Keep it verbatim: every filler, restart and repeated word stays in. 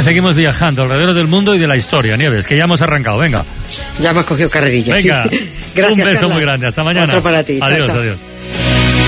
seguimos viajando alrededor del mundo y de la historia, Nieves, que ya hemos arrancado, venga. Ya hemos cogido carrerilla. Venga, sí. Gracias, un beso Carla. muy grande, hasta mañana. Otro para ti. Adiós, chao, chao. adiós.